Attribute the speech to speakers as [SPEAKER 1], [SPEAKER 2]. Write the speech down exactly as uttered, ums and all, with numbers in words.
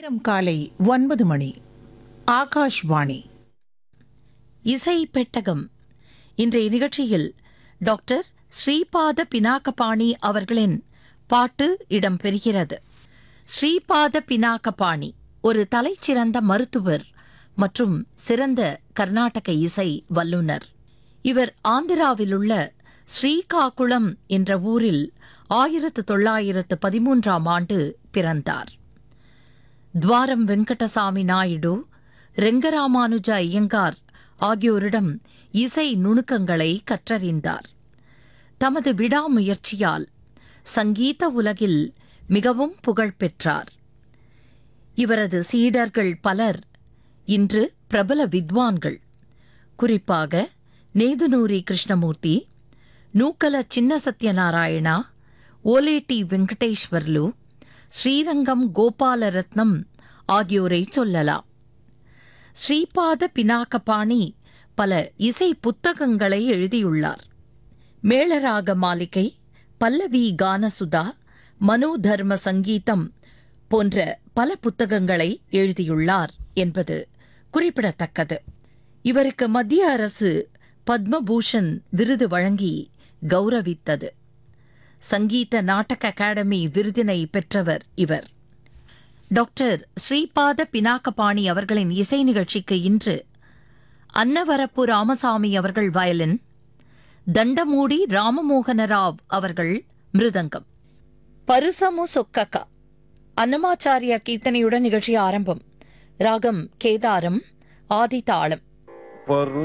[SPEAKER 1] நேரம் காலை ஒன்பது மணி. ஆகாஷ்வாணி.
[SPEAKER 2] இசை பெட்டகம். இன்றைய நிகழ்ச்சியில் டாக்டர் ஸ்ரீபாத பினாகபாணி அவர்களின் பாட்டு இடம்பெறுகிறது. ஸ்ரீபாத பினாகபாணி ஒரு தலைச்சிறந்த மருத்துவர் மற்றும் சிறந்த கர்நாடக இசை வல்லுநர். இவர் ஆந்திராவிலுள்ள ஸ்ரீகாகுளம் என்ற ஊரில் ஆயிரத்து தொள்ளாயிரத்து பதிமூன்றாம் ஆண்டு பிறந்தார். துவாரம் வெங்கடசாமி நாயுடு, ரெங்கராமானுஜ ஐயங்கார் ஆகியோரிடம் இசை நுணுக்கங்களை கற்றறிந்தார். தமது விடாமுயற்சியால் சங்கீத உலகில் மிகவும் புகழ் பெற்றார். இவரது சீடர்கள் பலர் இன்று பிரபல வித்வான்கள். குறிப்பாக நேதுநூரி கிருஷ்ணமூர்த்தி, நூக்கல சின்ன சத்யநாராயணா, ஓலேட்டி வெங்கடேஸ்வர்லு, ஸ்ரீரங்கம் கோபாலரத்னம் ஆகியோரை சொல்லலாம். ஸ்ரீபாத பினாகபாணி பல இசை புத்தகங்களை எழுதியுள்ளார். மேளராக மாளிகை, பல்லவி கானசுதா, மனோதர்ம சங்கீதம் போன்ற பல புத்தகங்களை எழுதியுள்ளார் என்பது குறிப்பிடத்தக்கது. இவருக்கு மத்திய அரசு பத்மபூஷன் விருது வழங்கி கௌரவித்தது. சங்கீத நாடக அகாடமி விருதினை பெற்றவர் இவர். டாக்டர் ஸ்ரீபாத பினாகபாணி அவர்களின் இசை நிகழ்ச்சிக்கு இன்று அன்னவரப்பு ராமசாமி அவர்கள் வயலின், தண்டமூடி ராமமோகன ராவ் அவர்கள் மிருதங்கம். பருசமு சொக்கக அன்னமாச்சாரிய கீர்த்தனையுடன் நிகழ்ச்சி ஆரம்பம். ராகம் கேதாரம், ஆதி தாளம்.